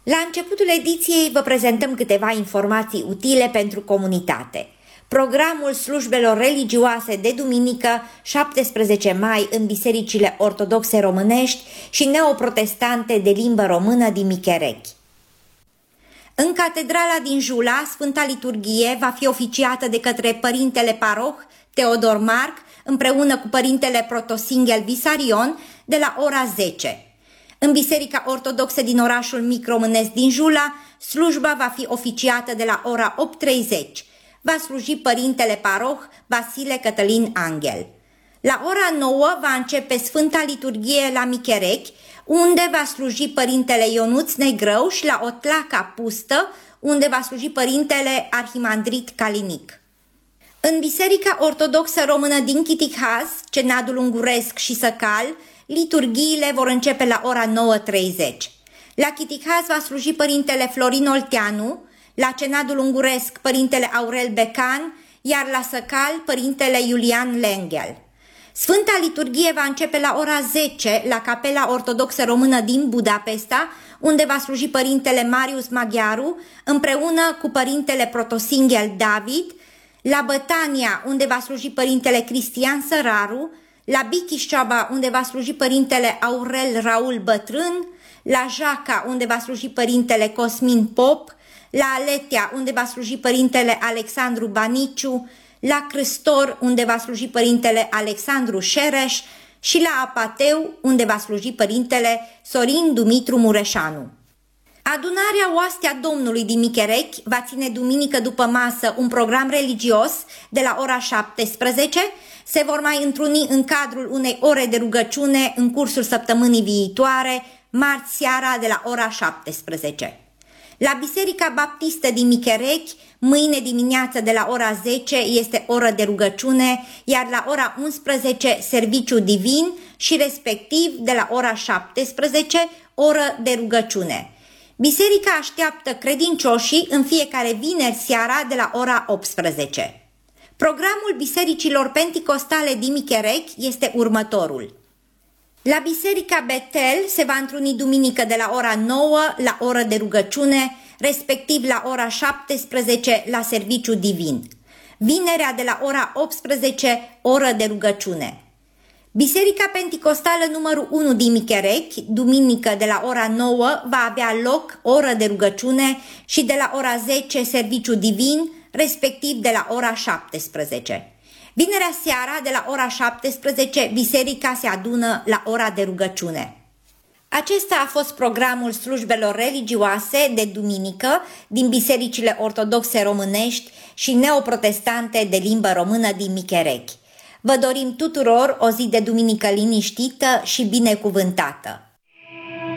La începutul ediției vă prezentăm câteva informații utile pentru comunitate. Programul slujbelor religioase de duminică 17 mai în bisericile ortodoxe românești și neoprotestante de limbă română din Micherechi. În catedrala din Jula, Sfânta Liturghie va fi oficiată de către Părintele Paroh Teodor Marc împreună cu Părintele Protosinghel Visarion de la ora 10. În Biserica Ortodoxă din orașul mic românesc din Jula, slujba va fi oficiată de la ora 8:30. Va sluji Părintele Paroh Vasile Cătălin Anghel. La ora 9 va începe Sfânta Liturghie la Micherechi, unde va sluji Părintele Ionuț Negrău, și la Otlaca Pustă, unde va sluji Părintele Arhimandrit Calinic. În Biserica Ortodoxă Română din Chitihaz, Cenadul Unguresc și Săcal, liturghiile vor începe la ora 9:30. La Chitihaz va sluji Părintele Florin Olteanu, la Cenadul Unguresc Părintele Aurel Becan, iar la Săcal Părintele Iulian Lenghel. Sfânta Liturghie va începe la ora 10 la Capela Ortodoxă Română din Budapesta, unde va sluji Părintele Marius Maghiaru împreună cu Părintele Protosinghel David, la Bătania, unde va sluji Părintele Cristian Săraru, la Bichișoaba, unde va sluji Părintele Aurel Raul Bătrân, la Jaca, unde va sluji Părintele Cosmin Pop, la Aletea, unde va sluji Părintele Alexandru Baniciu, la Crâstor, unde va sluji Părintele Alexandru Șereș și la Apateu, unde va sluji Părintele Sorin Dumitru Mureșanu. Adunarea Oastea Domnului din Micherechi va ține duminică după masă un program religios de la ora 17. Se vor mai întruni în cadrul unei ore de rugăciune în cursul săptămânii viitoare, marți seara de la ora 17. La Biserica Baptistă din Micherechi, mâine dimineață de la ora 10 este oră de rugăciune, iar la ora 11 serviciu divin și respectiv de la ora 17 oră de rugăciune. Biserica așteaptă credincioșii în fiecare vineri seara de la ora 18. Programul bisericilor penticostale din Micherechi este următorul. La Biserica Betel se va întruni duminică de la ora 9 la oră de rugăciune, respectiv la ora 17 la serviciu divin. Vinerea de la ora 18 oră de rugăciune. Biserica Penticostală numărul 1 din Micherechi, duminică de la ora 9 va avea loc oră de rugăciune și de la ora 10 serviciu divin, respectiv de la ora 17. Vinerea seara de la ora 17 biserica se adună la ora de rugăciune. Acesta a fost programul slujbelor religioase de duminică din bisericile ortodoxe românești și neoprotestante de limbă română din Micherechi. Vă dorim tuturor o zi de duminică liniștită și binecuvântată!